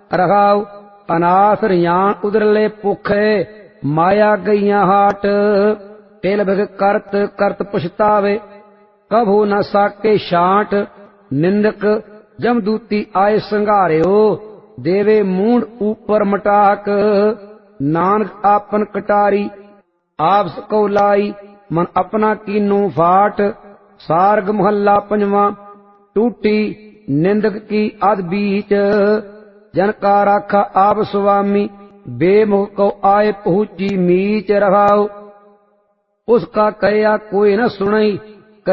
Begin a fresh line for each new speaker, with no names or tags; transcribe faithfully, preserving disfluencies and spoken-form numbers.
रहाव। अनाथ रियान उदरले पुखे माया गईया हाट। तेल भग करत करत पछतावे कभू न साके छांट। निंदक जमदूती आए संघारियो देवे मूंड ऊपर मटाक। नानक आपन कटारी आप सको लाई मन अपना कीनू फाट। सारग महला पंजवा टूटी निंदक की अध बीच। जन का राखा आप स्वामी बेमुख को आए पहुंची मीच। रहाओ उसका कया कोई न सुनई